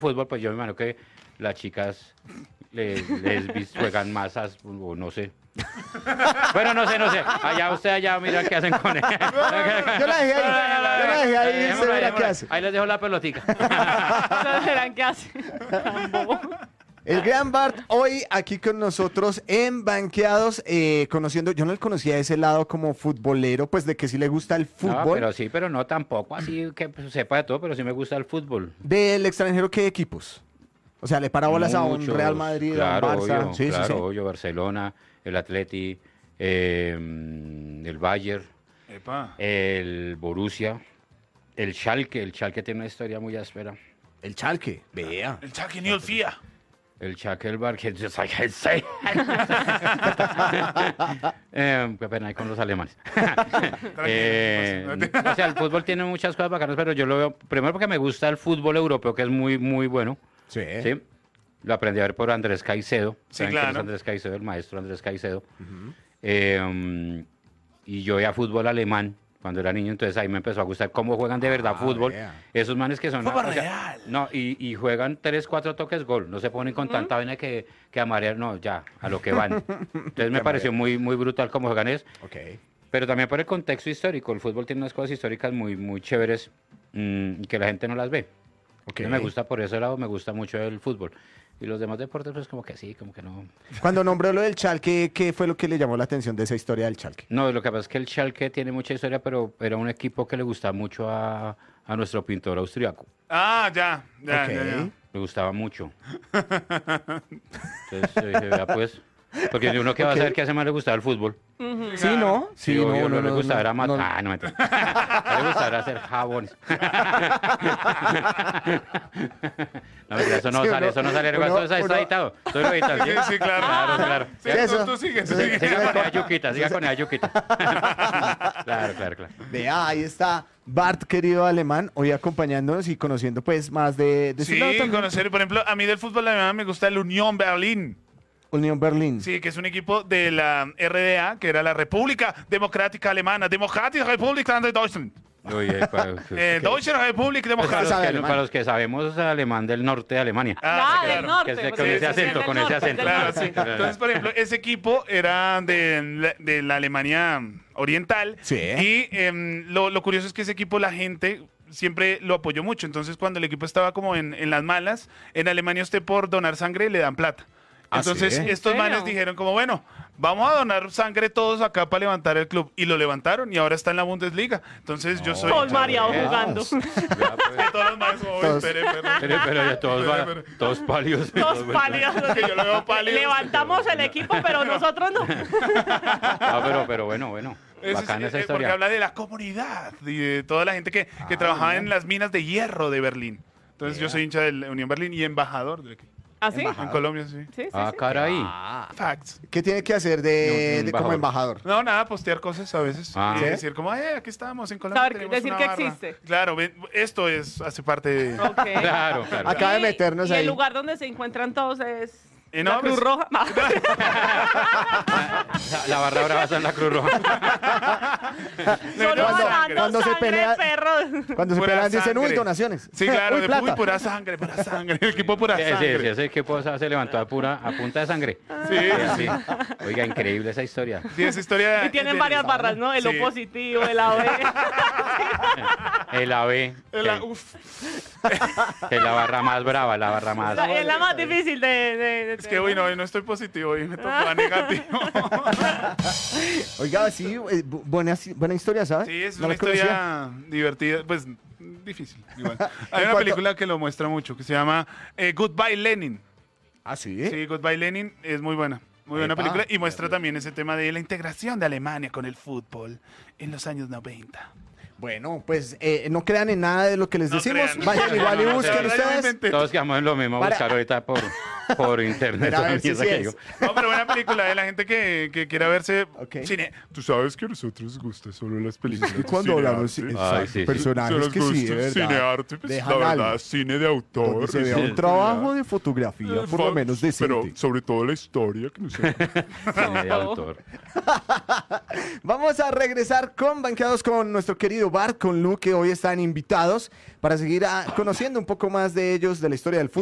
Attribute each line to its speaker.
Speaker 1: fútbol, pues yo me imagino que las chicas juegan masas, o no sé. Bueno, no sé. Allá mira qué hacen con ella.
Speaker 2: Yo la dejé ahí, se verá qué hace.
Speaker 1: Ahí les dejo la pelotica.
Speaker 3: Ustedes verán qué hace.
Speaker 2: El gran Bart hoy aquí con nosotros en Banqueados, conociendo, yo no le conocía ese lado como futbolero, pues de que sí le gusta el fútbol.
Speaker 1: No, pero no tampoco así que sepa de todo, pero sí me gusta el fútbol.
Speaker 2: ¿Del extranjero qué equipos? O sea, ¿le para bolas a un
Speaker 1: Muchos,
Speaker 2: Real Madrid,
Speaker 1: claro,
Speaker 2: a un Barça?
Speaker 1: Obvio,
Speaker 2: Sí,
Speaker 1: claro,
Speaker 2: sí.
Speaker 1: obvio, Barcelona, el Atleti, el Bayern,
Speaker 4: Epa.
Speaker 1: el Borussia, el Schalke tiene una historia muy áspera.
Speaker 2: El Schalke, vea.
Speaker 4: El Chucky Neal Fía.
Speaker 1: El Schalke, el Bar, que qué pena ahí con los alemanes. O sea, el fútbol tiene muchas cosas bacanas, pero yo lo veo, primero porque me gusta el fútbol europeo, que es muy, muy bueno.
Speaker 2: Sí.
Speaker 1: ¿Sí? Lo aprendí a ver por Andrés Caicedo.
Speaker 4: Sí,
Speaker 1: ¿Saben quién
Speaker 4: claro.
Speaker 1: es Andrés Caicedo, el maestro Andrés Caicedo? Y yo veía fútbol alemán cuando era niño, entonces ahí me empezó a gustar cómo juegan de verdad fútbol.
Speaker 2: vea.
Speaker 1: Esos manes que son...
Speaker 4: Fútbol
Speaker 1: o sea,
Speaker 4: real.
Speaker 1: no, y juegan 3, 4 toques gol. No se ponen con tanta vaina que a marear, no, ya, a lo que van. Entonces me pareció muy, muy brutal cómo juegan eso.
Speaker 2: Ok.
Speaker 1: Pero también por el contexto histórico. El fútbol tiene unas cosas históricas muy, muy chéveres que la gente no las ve.
Speaker 2: Ok.
Speaker 1: Me gusta por ese lado, me gusta mucho el fútbol. Y los demás deportes, pues como que sí, como que no.
Speaker 2: Cuando nombró lo del Schalke, ¿qué fue lo que le llamó la atención de esa historia del Schalke?
Speaker 1: No, lo que pasa es que el Schalke tiene mucha historia, pero era un equipo que le gustaba mucho a nuestro pintor austriaco.
Speaker 4: Ah, ya.
Speaker 2: Ok.
Speaker 1: Le gustaba mucho. Entonces yo dije, vea pues. Porque uno que va a saber que a ese man le gustaba el fútbol.
Speaker 2: Sí, ¿no?
Speaker 1: Sí, obvio, no le gustaba era matar. Ah, no, mentira. No le gustaba hacer jabones. No, mentira, eso no
Speaker 2: Sí,
Speaker 1: sale, eso no sale. Eso está editado. Todo lo editado, ¿sí?
Speaker 4: Sí, claro.
Speaker 1: Claro.
Speaker 4: Sí,
Speaker 2: eso.
Speaker 4: tú sigue.
Speaker 1: Siga con esa yuquita, siga con esa yuquita. Claro.
Speaker 2: Vea, ahí está Bart, querido alemán, hoy acompañándonos y conociendo pues más de su
Speaker 4: Sí,
Speaker 2: lado también.
Speaker 4: conocer, por ejemplo, a mí del fútbol alemán me gusta el Unión Berlin.
Speaker 2: Unión Berlín.
Speaker 4: Sí, que es un equipo de la RDA, que era la República Democrática Alemana, Demokratische Republik de Deutschland.
Speaker 1: Oye,
Speaker 4: Deutsche Republik Demokratische.
Speaker 1: para los que sabemos alemán del norte de Alemania.
Speaker 3: Ah, del
Speaker 4: claro.
Speaker 3: norte.
Speaker 1: Que es
Speaker 3: porque
Speaker 1: con ese
Speaker 3: sí,
Speaker 1: acento,
Speaker 3: del
Speaker 1: con ese
Speaker 3: norte,
Speaker 1: acento.
Speaker 3: del
Speaker 4: Claro,
Speaker 3: norte.
Speaker 4: sí. Entonces, por ejemplo, ese equipo era de la Alemania oriental.
Speaker 2: Sí.
Speaker 4: Y lo curioso es que ese equipo la gente siempre lo apoyó mucho. Entonces, cuando el equipo estaba como en las malas, en Alemania usted por donar sangre le dan plata.
Speaker 2: ¿Ah,
Speaker 4: Entonces,
Speaker 2: sí?
Speaker 4: estos
Speaker 3: ¿En serio?
Speaker 4: manes dijeron como, bueno, vamos a donar sangre todos acá para levantar el club. Y lo levantaron y ahora está en la Bundesliga. Entonces, yo soy...
Speaker 3: Paul Mariao
Speaker 1: Vea.
Speaker 3: jugando.
Speaker 4: Todos los manes como,
Speaker 2: Todos.
Speaker 4: espere.
Speaker 1: Pero ya todos pálidos.
Speaker 3: Todos pálidos.
Speaker 4: Que yo lo veo pálido.
Speaker 3: Levantamos el equipo, pero nosotros no.
Speaker 1: Pero bueno. Bacana esa
Speaker 4: Porque
Speaker 1: historia.
Speaker 4: habla de la comunidad y de toda la gente que trabajaba en las minas de hierro de Berlín. Entonces yo soy hincha de la Unión Berlín y embajador del equipo.
Speaker 3: ¿Ah, sí?
Speaker 4: En Colombia, sí.
Speaker 3: Sí.
Speaker 1: Caray.
Speaker 4: Facts.
Speaker 2: ¿Qué tiene que hacer
Speaker 1: Un
Speaker 2: como embajador?
Speaker 4: No, nada, postear cosas a veces.
Speaker 1: Ah.
Speaker 4: Y
Speaker 1: ¿Sí?
Speaker 4: decir como, aquí estamos en Colombia.
Speaker 3: Saber-
Speaker 4: tenemos
Speaker 3: decir
Speaker 4: una
Speaker 3: que
Speaker 4: barra".
Speaker 3: existe.
Speaker 4: Claro, esto hace parte de...
Speaker 3: Ok.
Speaker 1: Claro.
Speaker 2: Acaba de
Speaker 3: Y-
Speaker 2: meternos
Speaker 3: y
Speaker 2: ahí.
Speaker 3: el lugar donde se encuentran todos es
Speaker 4: Y
Speaker 3: la
Speaker 4: no,
Speaker 3: Cruz
Speaker 4: pues-
Speaker 3: Roja.
Speaker 1: La barra brava está en la Cruz Roja.
Speaker 3: Solo
Speaker 4: Cuando-
Speaker 3: ganando
Speaker 2: cuando se
Speaker 3: sangre,
Speaker 2: pelea-
Speaker 3: perro.
Speaker 2: Cuando se
Speaker 4: Pura
Speaker 2: pelean dicen, uy,
Speaker 4: sangre.
Speaker 2: donaciones.
Speaker 4: Sí, claro,
Speaker 2: Uy,
Speaker 4: de
Speaker 2: plata.
Speaker 4: pura sangre. El equipo pura
Speaker 1: Sí,
Speaker 4: sangre.
Speaker 1: ese equipo se levantó a punta de sangre.
Speaker 4: Sí.
Speaker 1: Oiga, increíble esa historia.
Speaker 4: Sí, esa historia...
Speaker 3: Y tienen varias barras, ¿no? El
Speaker 4: Sí.
Speaker 3: O positivo, el AB.
Speaker 1: El AB.
Speaker 4: Uf.
Speaker 1: Que es la barra más brava, la barra más.
Speaker 3: Es la más difícil de
Speaker 4: Es que hoy no estoy positivo, hoy me tocó a negativo.
Speaker 2: Oiga, sí, buena historia, ¿sabes?
Speaker 4: Sí, es
Speaker 2: No
Speaker 4: una
Speaker 2: la conocía.
Speaker 4: historia divertida, pues difícil, igual. Hay una
Speaker 2: cuanto-
Speaker 4: película que lo muestra mucho, que se llama Goodbye Lenin.
Speaker 2: ¿Ah, sí?
Speaker 4: Sí, Goodbye Lenin es muy buena. Muy buena
Speaker 2: Epa.
Speaker 4: película y muestra también ese tema de la integración de Alemania con el fútbol en los años 90.
Speaker 2: Bueno, pues no crean en nada de lo que les
Speaker 4: No
Speaker 2: decimos.
Speaker 4: crean.
Speaker 2: Vayan igual y
Speaker 1: No, no,
Speaker 2: busquen
Speaker 1: no,
Speaker 4: Yo
Speaker 2: ustedes.
Speaker 4: inventé.
Speaker 1: Todos quedamos en lo mismo a
Speaker 2: Para-
Speaker 1: buscar ahorita por por internet.
Speaker 2: Mira, a ver
Speaker 1: esa
Speaker 2: si
Speaker 1: mierda
Speaker 2: sí
Speaker 1: que
Speaker 2: es.
Speaker 1: digo.
Speaker 4: No, pero buena película de la gente que quiera verse
Speaker 2: Ok.
Speaker 4: cine. Tú sabes que a nosotros nos gusta solo las películas.
Speaker 2: Y cuando hablamos
Speaker 4: de
Speaker 2: exacto,
Speaker 1: Ay, sí, sí.
Speaker 2: personajes que sí, de verdad,
Speaker 4: Cinearte, pues,
Speaker 2: dejan
Speaker 4: la verdad,
Speaker 2: algo,
Speaker 4: cine de autor.
Speaker 2: donde se vea
Speaker 4: sí,
Speaker 2: un trabajo de fotografía por lo menos decente.
Speaker 4: Pero sobre todo la historia que no sé.
Speaker 1: Cine de autor.
Speaker 2: Vamos a regresar con Banqueados con nuestro querido Bart, con Lu, que hoy están invitados para seguir conociendo un poco más de ellos, de la historia del fútbol.